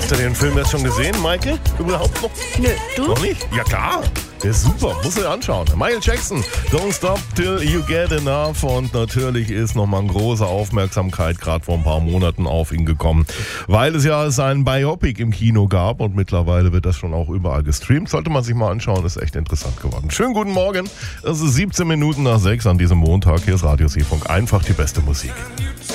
Hast du den Film jetzt schon gesehen, Michael? Überhaupt noch? Nö, du? Noch nicht? Ja klar. Der ist super, musst du dir anschauen. Michael Jackson, Don't Stop Till You Get Enough. Und natürlich ist nochmal eine große Aufmerksamkeit gerade vor ein paar Monaten auf ihn gekommen, weil es ja sein Biopic im Kino gab und mittlerweile wird das schon auch überall gestreamt. Sollte man sich mal anschauen, ist echt interessant geworden. Schönen guten Morgen, es ist 17 Minuten nach 6 an diesem Montag. Hier ist Radio Seefunk, einfach die beste Musik.